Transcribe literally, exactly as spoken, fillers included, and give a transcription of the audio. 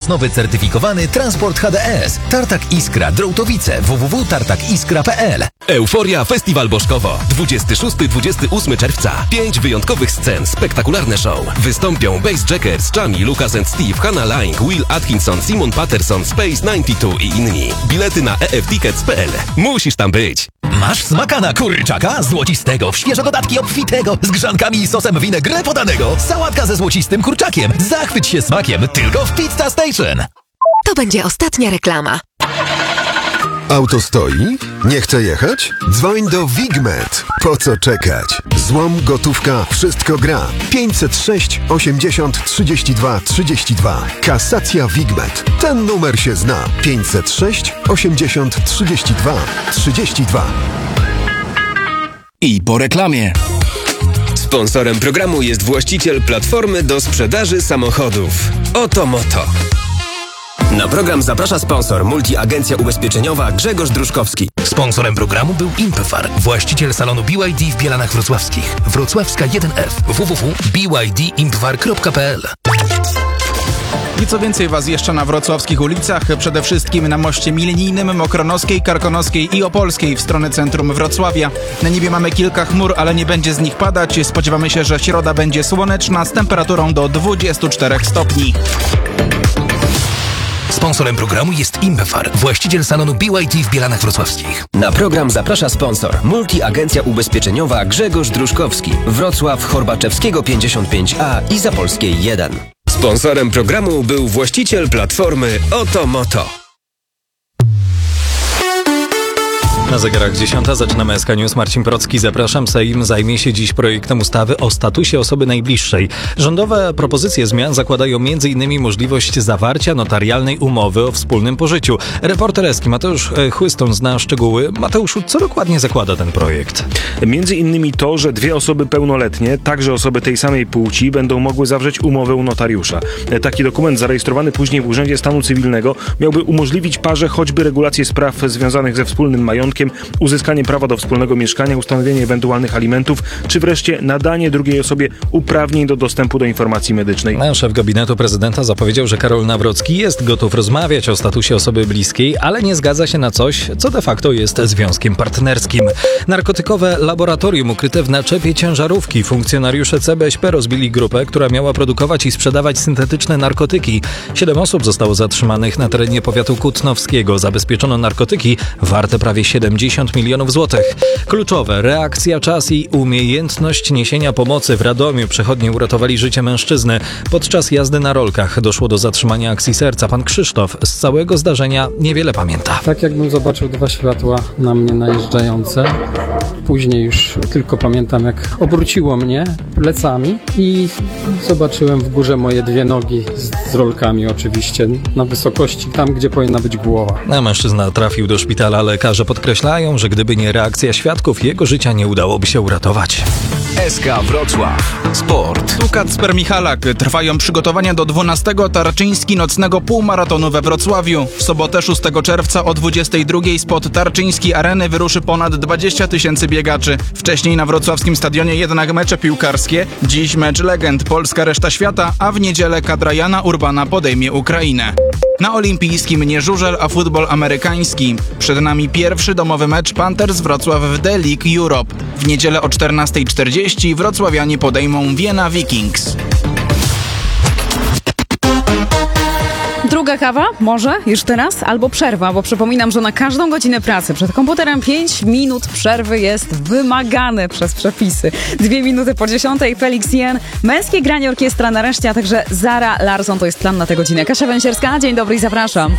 nowy certyfikowany transport H D S. Tartak Iskra Drołtowice w w w kropka tartak iskra kropka p l. Euforia Festiwal Bożkowo. dwudziestego szóstego do dwudziestego ósmego czerwca. Pięć wyjątkowych scen, spektakularne show. Wystąpią Bass Jackers, Chami, Lucas and Steve, Hannah Lang, Will Atkinson, Simon Patterson, Space dziewięćdziesiąt dwa i inni. Bilety na e f tickets kropka p l. Musisz tam być. Masz smaka na kurczaka? Złocistego, w świeże dodatki obfitego, z grzankami i sosem vinaigrette podanego. Sałatka ze złocistym kurczakiem. Zachwyć się smakiem tylko w Pizza Station. To będzie ostatnia reklama. Auto stoi? Nie chce jechać? Dzwoń do Wigmet. Po co czekać? Złom, gotówka, wszystko gra. pięćset sześć osiemdziesiąt trzydzieści dwa trzydzieści dwa. Kasacja Wigmet. Ten numer się zna. pięćset sześć osiemdziesiąt trzydzieści dwa trzydzieści dwa. I po reklamie. Sponsorem programu jest właściciel platformy do sprzedaży samochodów. Oto Moto. Na program zaprasza sponsor Multiagencja Ubezpieczeniowa Grzegorz Druszkowski. Sponsorem programu był Impefar, właściciel salonu B Y D w Bielanach Wrocławskich. Wrocławska jeden F. w w w kropka b y d impefar kropka p l. I co więcej was jeszcze na wrocławskich ulicach, przede wszystkim na moście Milenijnym, Mokronoskiej, Karkonoskiej i Opolskiej w stronę centrum Wrocławia. Na niebie mamy kilka chmur, ale nie będzie z nich padać. Spodziewamy się, że środa będzie słoneczna z temperaturą do dwudziestu czterech stopni. Sponsorem programu jest Impefar, właściciel salonu B Y D w Bielanach Wrocławskich. Na program zaprasza sponsor Multiagencja Ubezpieczeniowa Grzegorz Druszkowski. Wrocław, Horbaczewskiego pięćdziesiąt pięć a i Zapolskiej jeden. Sponsorem programu był właściciel platformy Oto Moto. Na zegarach dziesiąta zaczynamy S K News. Marcin Procki, zapraszam. Sejm zajmie się dziś projektem ustawy o statusie osoby najbliższej. Rządowe propozycje zmian zakładają między innymi możliwość zawarcia notarialnej umowy o wspólnym pożyciu. Reporter Eski Mateusz Chłyston zna szczegóły. Mateuszu, co dokładnie zakłada ten projekt? Między innymi to, że dwie osoby pełnoletnie, także osoby tej samej płci, będą mogły zawrzeć umowę u notariusza. Taki dokument zarejestrowany później w Urzędzie Stanu Cywilnego miałby umożliwić parze choćby regulację spraw związanych ze wspólnym majątkiem, uzyskanie prawa do wspólnego mieszkania, ustanowienie ewentualnych alimentów, czy wreszcie nadanie drugiej osobie uprawnień do dostępu do informacji medycznej. Szef gabinetu prezydenta zapowiedział, że Karol Nawrocki jest gotów rozmawiać o statusie osoby bliskiej, ale nie zgadza się na coś, co de facto jest związkiem partnerskim. Narkotykowe laboratorium ukryte w naczepie ciężarówki. Funkcjonariusze C B S P rozbili grupę, która miała produkować i sprzedawać syntetyczne narkotyki. Siedem osób zostało zatrzymanych na terenie powiatu kutnowskiego. Zabezpieczono narkotyki warte prawie siedemdziesiąt milionów złotych. Kluczowe: reakcja, czas i umiejętność niesienia pomocy. W Radomiu przechodnie uratowali życie mężczyzny. Podczas jazdy na rolkach doszło do zatrzymania akcji serca. Pan Krzysztof z całego zdarzenia niewiele pamięta. Tak jakbym zobaczył dwa światła na mnie najeżdżające. Później już tylko pamiętam, jak obróciło mnie plecami i zobaczyłem w górze moje dwie nogi z, z rolkami oczywiście, na wysokości tam, gdzie powinna być głowa. A mężczyzna trafił do szpitala. Lekarze podkreślają, że gdyby nie reakcja świadków, jego życia nie udałoby się uratować. S K Wrocław. Sport. Tu Kacper Michalak. Trwają przygotowania do dwunastego Tarczyński nocnego półmaratonu we Wrocławiu. W sobotę szóstego czerwca o dwudziestej drugiej spod Tarczyńskiej Areny wyruszy ponad dwadzieścia tysięcy biegaczy. Wcześniej na wrocławskim stadionie jednak mecze piłkarskie. Dziś mecz legend Polska reszta świata, a w niedzielę kadra Jana Urbana podejmie Ukrainę. Na olimpijskim nie żużel, a futbol amerykański. Przed nami pierwszy domowy mecz Panthers Wrocław w The League Europe. W niedzielę o czternastej czterdzieści wrocławianie podejmą Vienna Vikings. Druga kawa? Może? Już teraz? Albo przerwa, bo przypominam, że na każdą godzinę pracy przed komputerem pięć minut przerwy jest wymagane przez przepisy. Dwie minuty po dziesiątej Felix Jen, męskie granie orkiestra nareszcie, a także Zara Larsson. To jest plan na tę godzinę. Kasia Węsierska, dzień dobry i zapraszam.